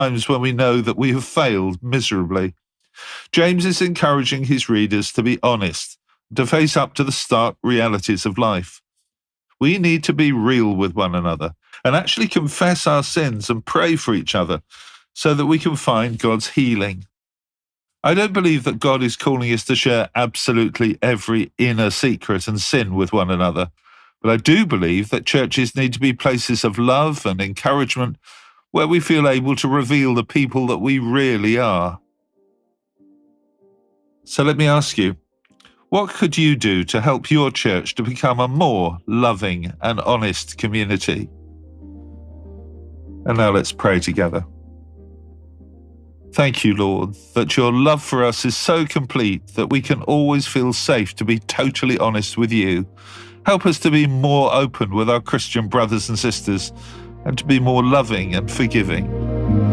times when we know that we have failed miserably. James is encouraging his readers to be honest, to face up to the stark realities of life. We need to be real with one another and actually confess our sins and pray for each other so that we can find God's healing. I don't believe that God is calling us to share absolutely every inner secret and sin with one another, but I do believe that churches need to be places of love and encouragement where we feel able to reveal the people that we really are. So let me ask you, what could you do to help your church to become a more loving and honest community? And now let's pray together. Thank you, Lord, that your love for us is so complete that we can always feel safe to be totally honest with you. Help us to be more open with our Christian brothers and sisters and to be more loving and forgiving.